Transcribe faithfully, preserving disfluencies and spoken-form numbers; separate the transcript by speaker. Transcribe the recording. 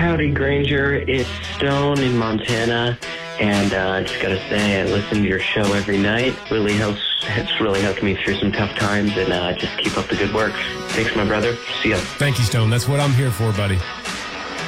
Speaker 1: Howdy, Granger. It's Stone in Montana. And uh, I just got to say, I listen to your show every night. Really helps. It's really helped me through some tough times, and uh, just keep up the good work. Thanks, my brother. See ya.
Speaker 2: Thank you, Stone. That's what I'm here for, buddy.